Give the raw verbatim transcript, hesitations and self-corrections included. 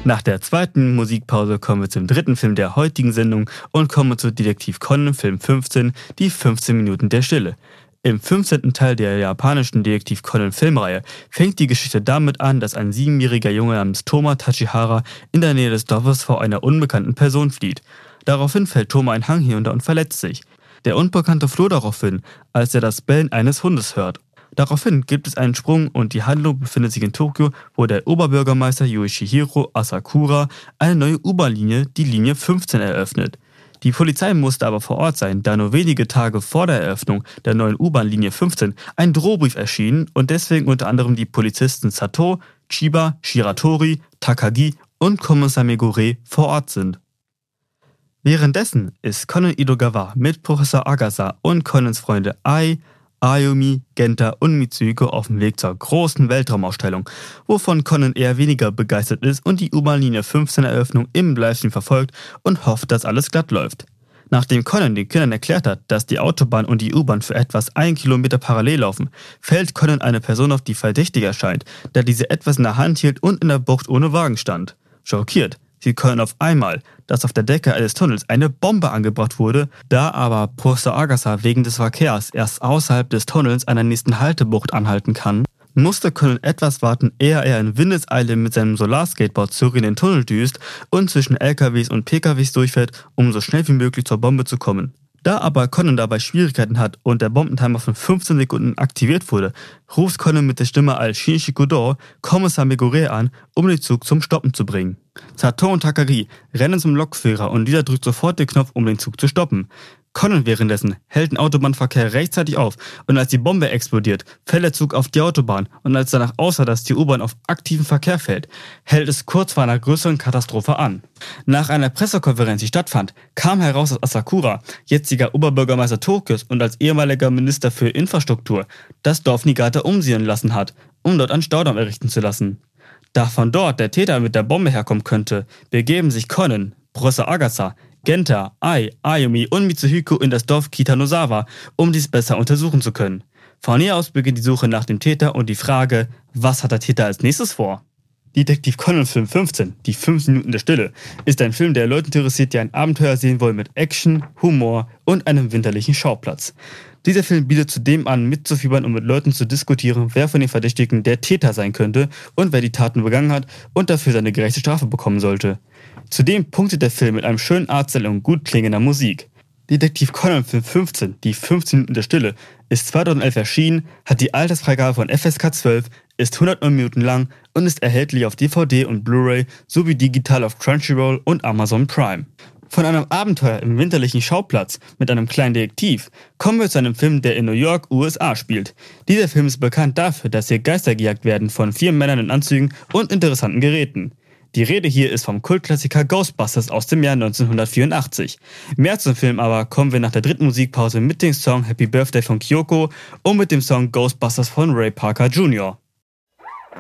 Nach der zweiten Musikpause kommen wir zum dritten Film der heutigen Sendung und kommen zu Detektiv Conan Film fünfzehn, die fünfzehn Minuten der Stille. Im fünfzehnten Teil der japanischen Detektiv Conan Filmreihe fängt die Geschichte damit an, dass ein siebenjähriger Junge namens Toma Tachihara in der Nähe des Dorfes vor einer unbekannten Person flieht. Daraufhin fällt Toma einen Hang hinunter und verletzt sich. Der Unbekannte floh daraufhin, als er das Bellen eines Hundes hört. Daraufhin gibt es einen Sprung und die Handlung befindet sich in Tokio, wo der Oberbürgermeister Yoshihiro Asakura eine neue U-Bahn-Linie, die Linie fünfzehn, eröffnet. Die Polizei musste aber vor Ort sein, da nur wenige Tage vor der Eröffnung der neuen U-Bahn-Linie fünfzehn ein Drohbrief erschien und deswegen unter anderem die Polizisten Sato, Chiba, Shiratori, Takagi und Kommissar Megure vor Ort sind. Währenddessen ist Conan Edogawa mit Professor Agasa und Conans Freunde Ai, Ayumi, Genta und Mitsuhiko auf dem Weg zur großen Weltraumausstellung, wovon Conan eher weniger begeistert ist und die U-Bahn-Linie fünfzehn Eröffnung im Livestream verfolgt und hofft, dass alles glatt läuft. Nachdem Conan den Kindern erklärt hat, dass die Autobahn und die U-Bahn für etwas ein Kilometer parallel laufen, fällt Conan eine Person auf, die verdächtig erscheint, da diese etwas in der Hand hielt und in der Bucht ohne Wagen stand. Schockiert sieht Conan auf einmal, dass auf der Decke eines Tunnels eine Bombe angebracht wurde, da aber Professor Agasa wegen des Verkehrs erst außerhalb des Tunnels an der nächsten Haltebucht anhalten kann, musste Conan etwas warten, ehe er in Windeseile mit seinem Solarskateboard zurück in den Tunnel düst und zwischen L K Ws und P K Ws durchfährt, um so schnell wie möglich zur Bombe zu kommen. Da aber Conan dabei Schwierigkeiten hat und der Bombentimer von fünfzehn Sekunden aktiviert wurde, ruft Conan mit der Stimme als Shinshikudo Kommissar Megure an, um den Zug zum Stoppen zu bringen. Sato und Takagi rennen zum Lokführer und dieser drückt sofort den Knopf, um den Zug zu stoppen. Conan währenddessen hält den Autobahnverkehr rechtzeitig auf und als die Bombe explodiert, fällt der Zug auf die Autobahn und als danach aussah, dass die U-Bahn auf aktiven Verkehr fällt, hält es kurz vor einer größeren Katastrophe an. Nach einer Pressekonferenz, die stattfand, kam heraus, dass Asakura, jetziger Oberbürgermeister Tokios und als ehemaliger Minister für Infrastruktur, das Dorf Niigata umsiedeln lassen hat, um dort einen Staudamm errichten zu lassen. Da von dort der Täter mit der Bombe herkommen könnte, begeben sich Conan, Professor Agasa, Genta, Ai, Ayumi und Mitsuhiko in das Dorf Kitanosawa, um dies besser untersuchen zu können. Von hier aus beginnt die Suche nach dem Täter und die Frage, was hat der Täter als nächstes vor? Detektiv Conan Film fünfzehn, die fünfzehn Minuten der Stille, ist ein Film, der Leute interessiert, die ein Abenteuer sehen wollen mit Action, Humor und einem winterlichen Schauplatz. Dieser Film bietet zudem an, mitzufiebern und mit Leuten zu diskutieren, wer von den Verdächtigen der Täter sein könnte und wer die Taten begangen hat und dafür seine gerechte Strafe bekommen sollte. Zudem punktet der Film mit einem schönen Artstyle und gut klingender Musik. Detektiv Conan Film fünfzehn, die fünfzehn Minuten der Stille, ist zweitausendelf erschienen, hat die Altersfreigabe von F S K zwölf, ist hundertneun Minuten lang und ist erhältlich auf D V D und Blu-ray sowie digital auf Crunchyroll und Amazon Prime. Von einem Abenteuer im winterlichen Schauplatz mit einem kleinen Detektiv kommen wir zu einem Film, der in New York, U S A spielt. Dieser Film ist bekannt dafür, dass hier Geister gejagt werden von vier Männern in Anzügen und interessanten Geräten. Die Rede hier ist vom Kultklassiker Ghostbusters aus dem Jahr neunzehnhundertvierundachtzig. Mehr zum Film aber kommen wir nach der dritten Musikpause mit dem Song Happy Birthday von Kyoko und mit dem Song Ghostbusters von Ray Parker Junior